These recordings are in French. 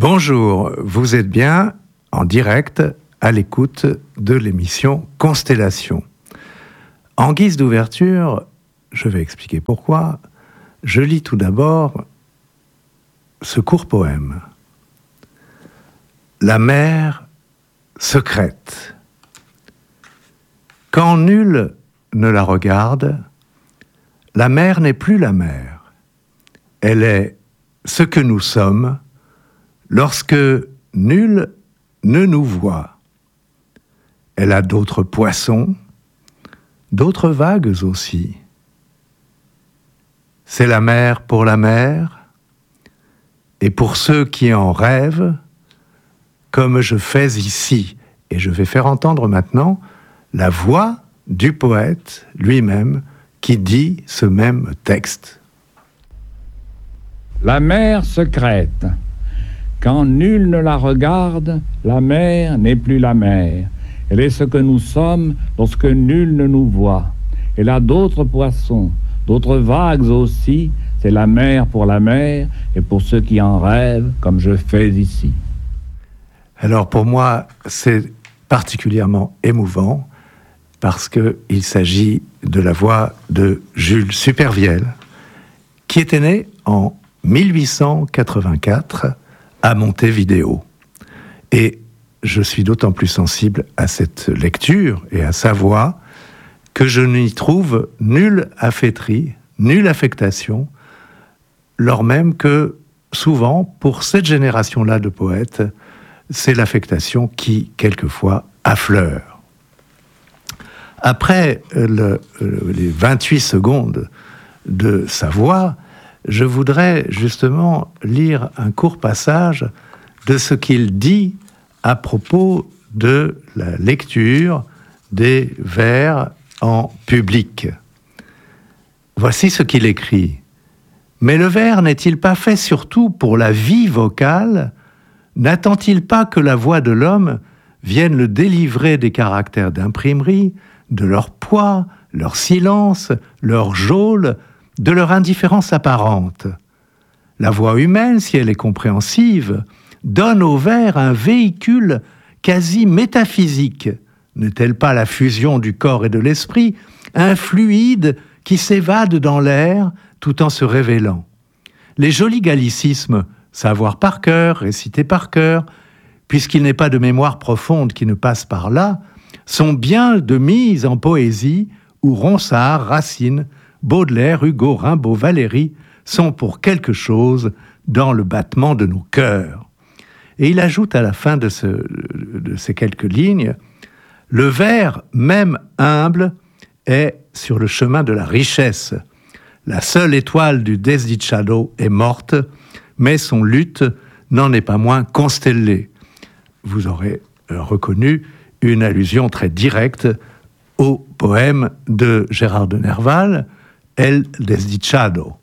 Bonjour, vous êtes bien en direct à l'écoute de l'émission Constellation. En guise d'ouverture, je vais expliquer pourquoi, je lis tout d'abord ce court poème. La mer secrète. Quand nul ne la regarde, la mer n'est plus la mer. Elle est ce que nous sommes lorsque nul ne nous voit. Elle a d'autres poissons, d'autres vagues aussi. C'est la mer pour la mer, et pour ceux qui en rêvent, comme je fais ici. Et je vais faire entendre maintenant la voix du poète lui-même qui dit ce même texte. La mer secrète. Quand nul ne la regarde, la mer n'est plus la mer. Elle est ce que nous sommes lorsque nul ne nous voit. Elle a d'autres poissons, d'autres vagues aussi. C'est la mer pour la mer et pour ceux qui en rêvent, comme je fais ici. Alors pour moi, c'est particulièrement émouvant parce qu'il s'agit de la voix de Jules Supervielle, qui était né en 1884 à Montevideo. Et je suis d'autant plus sensible à cette lecture et à sa voix que je n'y trouve nulle affaîtrie, nulle affectation, lors même que, souvent, pour cette génération-là de poètes, c'est l'affectation qui, quelquefois, affleure. Après les 28 secondes de sa voix, je voudrais justement lire un court passage de ce qu'il dit à propos de la lecture des vers en public. Voici ce qu'il écrit. « Mais le vers n'est-il pas fait surtout pour la vie vocale ? N'attend-il pas que la voix de l'homme vienne le délivrer des caractères d'imprimerie, de leur poids, leur silence, leur geôle, de leur indifférence apparente. La voix humaine, si elle est compréhensive, donne au vers un véhicule quasi métaphysique. N'est-elle pas la fusion du corps et de l'esprit, un fluide qui s'évade dans l'air tout en se révélant? Les jolis gallicismes, savoir par cœur, réciter par cœur, puisqu'il n'est pas de mémoire profonde qui ne passe par là, sont bien de mise en poésie où Ronsard, Racine, Baudelaire, Hugo, Rimbaud, Valéry sont pour quelque chose dans le battement de nos cœurs. Et il ajoute à la fin de ces quelques lignes, le vers, même humble, est sur le chemin de la richesse. La seule étoile du Desdicciado est morte, mais son luth n'en est pas moins constellée. Vous aurez reconnu une allusion très directe au poème de Gérard de Nerval, El Desdichado.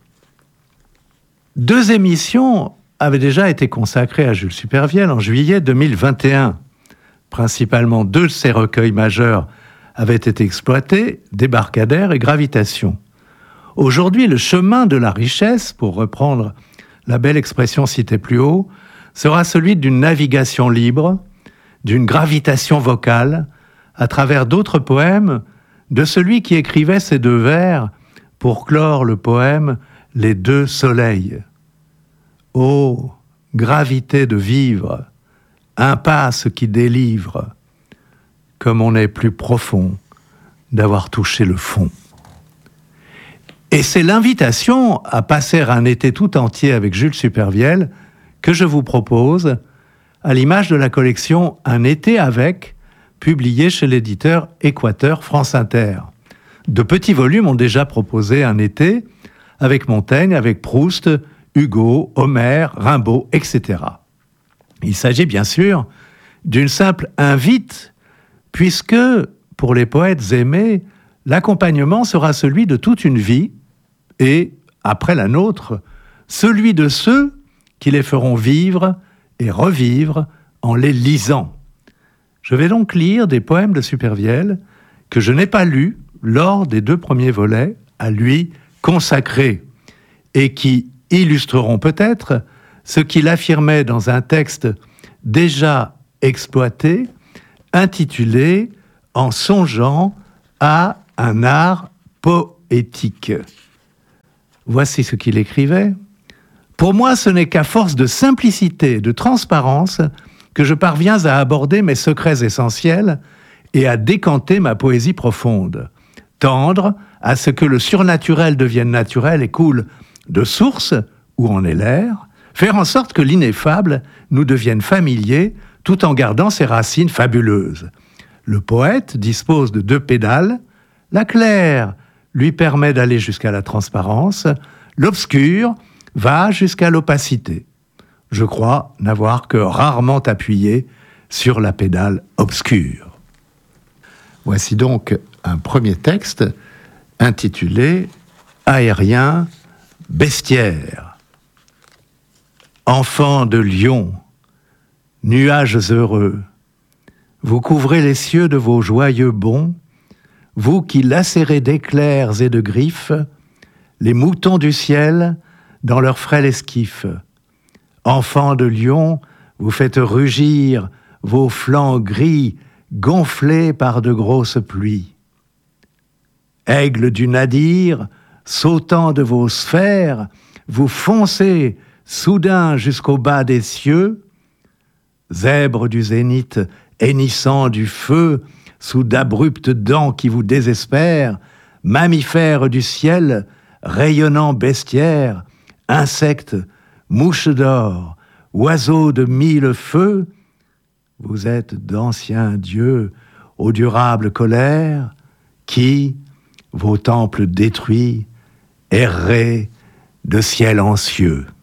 2 émissions avaient déjà été consacrées à Jules Supervielle en juillet 2021. Principalement 2 de ses recueils majeurs avaient été exploités, Débarcadère et Gravitation. Aujourd'hui, le chemin de la richesse, pour reprendre la belle expression citée plus haut, sera celui d'une navigation libre, d'une gravitation vocale, à travers d'autres poèmes, de celui qui écrivait ces 2 vers pour clore le poème « Les 2 soleils ». Ô gravité de vivre, impasse qui délivre, comme on est plus profond d'avoir touché le fond. Et c'est l'invitation à passer un été tout entier avec Jules Supervielle que je vous propose, à l'image de la collection « Un été avec », publiée chez l'éditeur Équateur France Inter. De petits volumes ont déjà proposé un été avec Montaigne, avec Proust, Hugo, Homère, Rimbaud, etc. Il s'agit bien sûr d'une simple invite, puisque pour les poètes aimés, l'accompagnement sera celui de toute une vie et, après la nôtre, celui de ceux qui les feront vivre et revivre en les lisant. Je vais donc lire des poèmes de Supervielle que je n'ai pas lus lors des 2 premiers volets à lui consacrés et qui illustreront peut-être ce qu'il affirmait dans un texte déjà exploité, intitulé « En songeant à un art poétique ». Voici ce qu'il écrivait. « Pour moi, ce n'est qu'à force de simplicité et de transparence que je parviens à aborder mes secrets essentiels et à décanter ma poésie profonde. Tendre à ce que le surnaturel devienne naturel et coule de source où en est l'air, faire en sorte que l'ineffable nous devienne familier tout en gardant ses racines fabuleuses. Le poète dispose de 2 pédales, la claire lui permet d'aller jusqu'à la transparence, l'obscur va jusqu'à l'opacité. Je crois n'avoir que rarement appuyé sur la pédale obscure. » Voici donc un premier texte intitulé « Aérien bestiaire ». Enfants de lion, nuages heureux, vous couvrez les cieux de vos joyeux bonds, vous qui lacérez d'éclairs et de griffes les moutons du ciel dans leur frêle esquif. Enfants de lion, vous faites rugir vos flancs gris gonflés par de grosses pluies. Aigle du nadir, sautant de vos sphères, vous foncez soudain jusqu'au bas des cieux. Zèbre du zénith, hennissant du feu, sous d'abruptes dents qui vous désespèrent, mammifères du ciel, rayonnant bestiaires, insectes, mouches d'or, oiseaux de 1000 feux, vous êtes d'anciens dieux aux durables colères, qui, vos temples détruits, errez de ciel en cieux.